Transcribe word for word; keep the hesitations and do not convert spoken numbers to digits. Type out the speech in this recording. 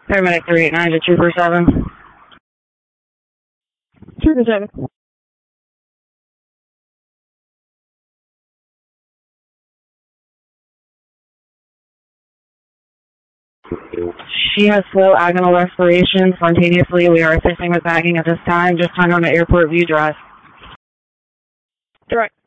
Paramedic three eight nine to Trooper seven. Trooper seven. She has slow agonal respiration spontaneously. We are assisting with bagging at this time. Just turn on the airport view drive. Direct.